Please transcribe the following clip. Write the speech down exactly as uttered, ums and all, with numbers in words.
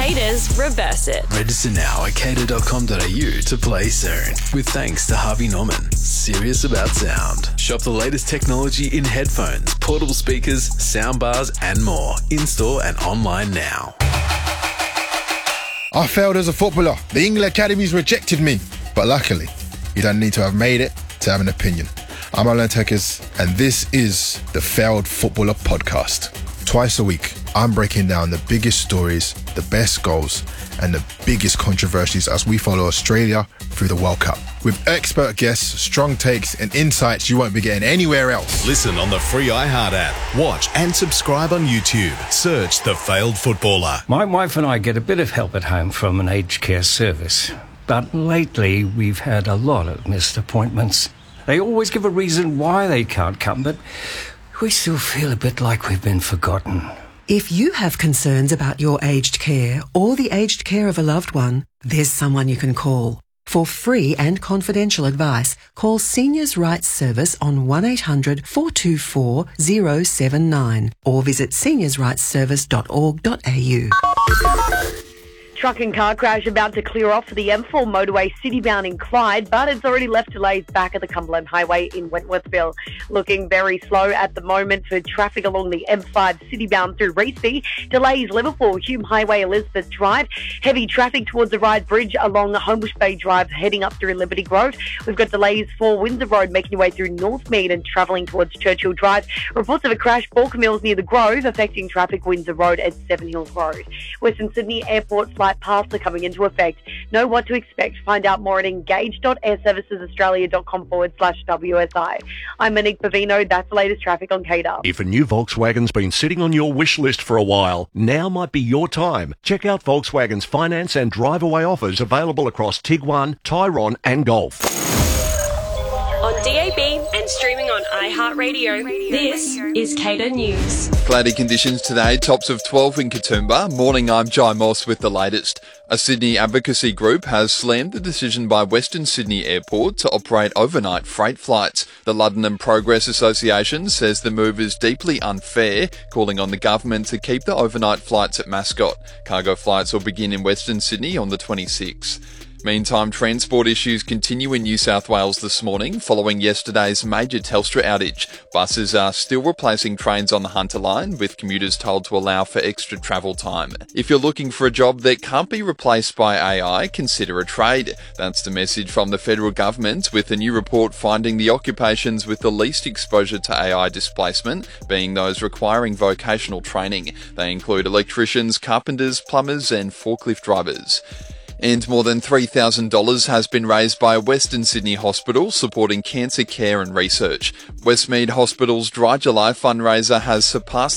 Cater's Reverse It. Register now at cater dot com dot a u to play soon. With thanks to Harvey Norman. Serious about sound. Shop the latest technology in headphones, portable speakers, sound bars and more. In-store and online now. I failed as a footballer. The England Academies rejected me. But luckily, you don't need to have made it to have an opinion. I'm Alan Tekers, and this is the Failed Footballer Podcast. Twice a week, I'm breaking down the biggest stories, the best goals, and the biggest controversies as we follow Australia through the World Cup. With expert guests, strong takes, and insights you won't be getting anywhere else. Listen on the free iHeart app. Watch and subscribe on YouTube. Search The Failed Footballer. My wife and I get a bit of help at home from an aged care service. But lately, we've had a lot of missed appointments. They always give a reason why they can't come, but we still feel a bit like we've been forgotten. If you have concerns about your aged care or the aged care of a loved one, there's someone you can call. For free and confidential advice, call Seniors Rights Service on one eight hundred four two four zero seven nine or visit seniors rights service dot org dot a u. Truck and car crash about to clear off for the M four motorway city-bound in Clyde, but it's already left delays back at the Cumberland Highway in Wentworthville. Looking very slow at the moment for traffic along the M five city-bound through Raceby. Delays Liverpool, Hume Highway, Elizabeth Drive. Heavy traffic towards the Ryde Bridge along Homebush Bay Drive heading up through Liberty Grove. We've got delays for Windsor Road making your way through Northmead and travelling towards Churchill Drive. Reports of a crash, Balker Mills near the Grove, affecting traffic Windsor Road at Seven Hills Road. Western Sydney Airport flight paths are coming into effect. Know what to expect. Find out more at engage dot airservices australia dot com forward slash W S I. I'm Monique Pavino. That's the latest traffic on Cater. If a new Volkswagen's been sitting on your wish list for a while, now might be your time. Check out Volkswagen's finance and drive-away offers available across Tiguan, Tyrone and Golf. On D A B and streaming on iHeartRadio, this is Cater News. Cloudy conditions today, tops of twelve in Katoomba. Morning, I'm Jai Moss with the latest. A Sydney advocacy group has slammed the decision by Western Sydney Airport to operate overnight freight flights. The London and Progress Association says the move is deeply unfair, calling on the government to keep the overnight flights at Mascot. Cargo flights will begin in Western Sydney on the twenty-sixth. Meantime, transport issues continue in New South Wales this morning following yesterday's major Telstra outage. Buses are still replacing trains on the Hunter line, with commuters told to allow for extra travel time. If you're looking for a job that can't be replaced by A I, consider a trade. That's the message from the federal government, with a new report finding the occupations with the least exposure to A I displacement being those requiring vocational training. They include electricians, carpenters, plumbers and forklift drivers. And more than three thousand dollars has been raised by a Western Sydney hospital supporting cancer care and research. Westmead Hospital's Dry July fundraiser has surpassed